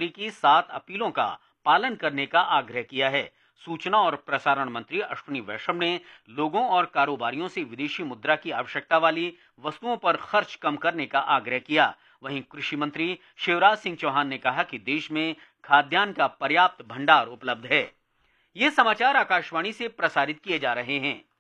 प्रधानमंत्री की 7 अपीलों का पालन करने का आग्रह किया है। सूचना और प्रसारण मंत्री अश्विनी वैष्णव ने लोगों और कारोबारियों से विदेशी मुद्रा की आवश्यकता वाली वस्तुओं पर खर्च कम करने का आग्रह किया। वहीं कृषि मंत्री शिवराज सिंह चौहान ने कहा कि देश में खाद्यान्न का पर्याप्त भंडार उपलब्ध है। ये समाचार आकाशवाणी से प्रसारित किए जा रहे हैं।